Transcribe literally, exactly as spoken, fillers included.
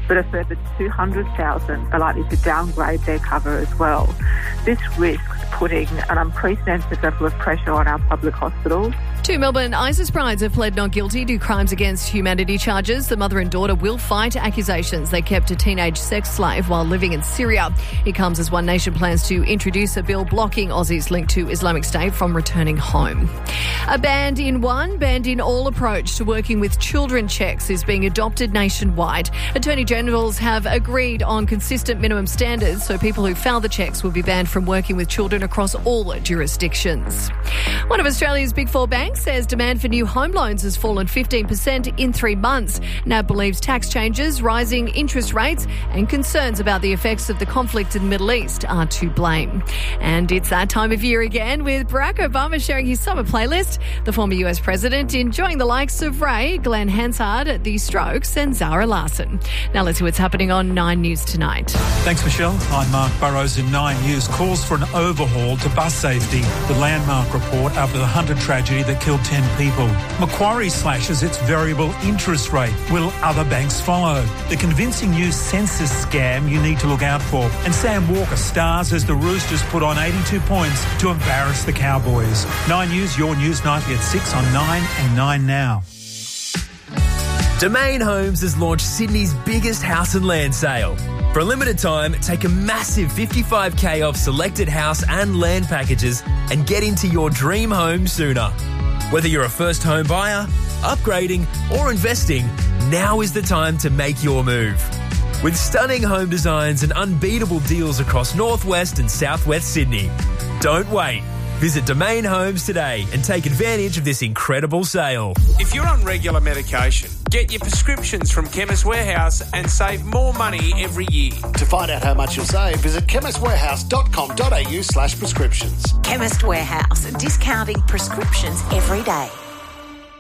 but a further two hundred thousand are likely to downgrade their cover as well. This risks putting an unprecedented level of pressure on our public hospitals. Two Melbourne ISIS brides have pled not guilty to crimes against humanity charges. The mother and daughter will fight accusations they kept a teenage sex slave while living in Syria. It comes as One Nation plans to introduce a bill blocking Aussies linked to Islamic State from returning home. A banned in one, banned in all approach to working with children checks is being adopted nationwide. Attorney Generals have agreed on consistent minimum standards, so people who fail the checks will be banned from working with children across all jurisdictions. One of Australia's big four banks says demand for new home loans has fallen fifteen percent in three months. N A B believes tax changes, rising interest rates and concerns about the effects of the conflict in the Middle East are to blame. And it's that time of year again, with Barack Obama sharing his summer playlist, the former U S president enjoying the likes of Ray, Glenn Hansard, The Strokes and Zara Larsson. Now let's see what's happening on Nine News tonight. Thanks, Michelle. I'm Mark Burrows in Nine News. Calls for an overhaul to bus safety. The Landmark report after the Hunter tragedy that killed ten people. Macquarie slashes its variable interest rate. Will other banks follow? The convincing new census scam you need to look out for. And Sam Walker stars as the Roosters put on eighty-two points to embarrass the Cowboys. Nine News, your news nightly at six on Nine and Nine Now. Domain Homes has launched Sydney's biggest house and land sale. For a limited time, take a massive fifty-five thousand off selected house and land packages and get into your dream home sooner. Whether you're a first home buyer, upgrading or investing, now is the time to make your move. With stunning home designs and unbeatable deals across northwest and southwest Sydney. Don't wait. Visit Domain Homes today and take advantage of this incredible sale. If you're on regular medication, get your prescriptions from Chemist Warehouse and save more money every year. To find out how much you'll save, visit chemist warehouse dot com dot a u slash prescriptions. Chemist Warehouse, discounting prescriptions every day.